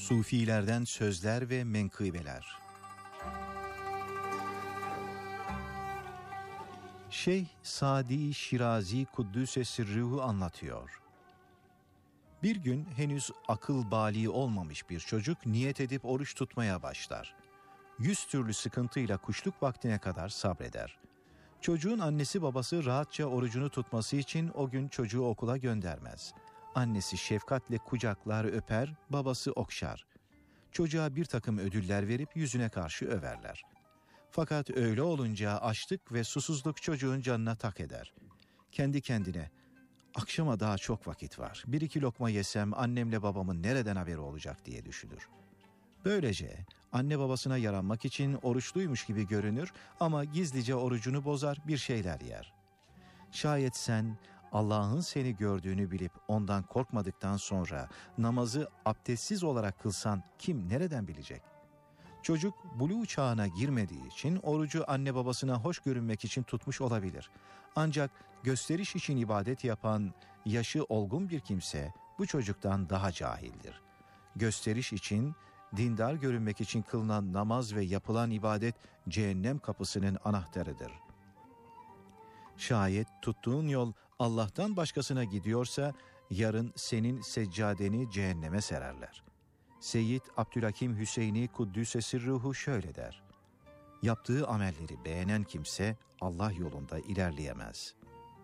Sufilerden sözler ve menkıbeler. Şeyh Sadi Şirazi Kuddüse Sirruhu anlatıyor. Bir gün henüz akıl bâli olmamış bir çocuk niyet edip oruç tutmaya başlar. 100 türlü sıkıntıyla kuşluk vaktine kadar sabreder. Çocuğun annesi babası rahatça orucunu tutması için o gün çocuğu okula göndermez. Annesi şefkatle kucaklar, öper, babası okşar. Çocuğa bir takım ödüller verip yüzüne karşı överler. Fakat öyle olunca açlık ve susuzluk çocuğun canına tak eder. Kendi kendine, akşama daha çok vakit var, 1-2 lokma yesem annemle babamın nereden haberi olacak diye düşünür. Böylece anne babasına yaranmak için oruçluymuş gibi görünür ama gizlice orucunu bozar, bir şeyler yer. Şayet sen Allah'ın seni gördüğünü bilip ondan korkmadıktan sonra namazı abdestsiz olarak kılsan kim nereden bilecek? Çocuk buluğ çağına girmediği için orucu anne babasına hoş görünmek için tutmuş olabilir. Ancak gösteriş için ibadet yapan yaşı olgun bir kimse bu çocuktan daha cahildir. Gösteriş için, dindar görünmek için kılınan namaz ve yapılan ibadet cehennem kapısının anahtarıdır. Şayet tuttuğun yol Allah'tan başkasına gidiyorsa yarın senin seccadeni cehenneme sererler. Seyyid Abdülhakim Hüseyni Kuddüse Sirruhu şöyle der: yaptığı amelleri beğenen kimse Allah yolunda ilerleyemez.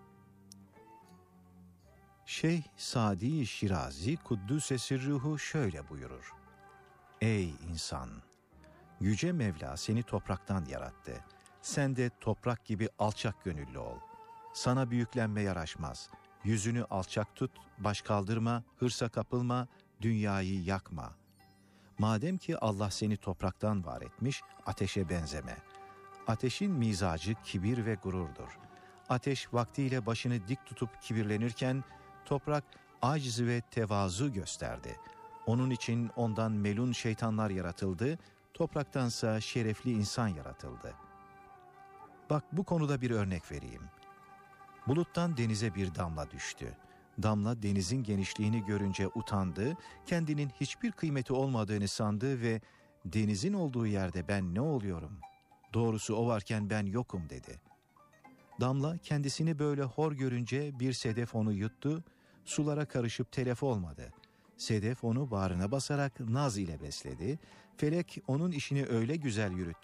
Şeyh Sadi Şirazi Kuddüse Sirruhu şöyle buyurur: ey insan! Yüce Mevla seni topraktan yarattı. Sen de toprak gibi alçak gönüllü ol. Sana büyüklenme yaraşmaz. Yüzünü alçak tut, baş kaldırma, hırsa kapılma, dünyayı yakma. Madem ki Allah seni topraktan var etmiş, ateşe benzeme. Ateşin mizacı kibir ve gururdur. Ateş vaktiyle başını dik tutup kibirlenirken, toprak aciz ve tevazu gösterdi. Onun için ondan melun şeytanlar yaratıldı, topraktansa şerefli insan yaratıldı. Bak bu konuda bir örnek vereyim. Buluttan denize bir damla düştü. Damla denizin genişliğini görünce utandı, kendinin hiçbir kıymeti olmadığını sandı ve denizin olduğu yerde ben ne oluyorum? Doğrusu o varken ben yokum dedi. Damla kendisini böyle hor görünce bir sedef onu yuttu, sulara karışıp telef olmadı. Sedef onu bağrına basarak naz ile besledi, felek onun işini öyle güzel yürüttü